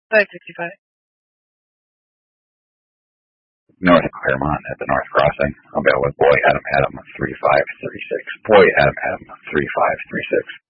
5:55. North Claremont at the North Crossing. I'll bet with Boy Adam 3536. Boy Adam 3536.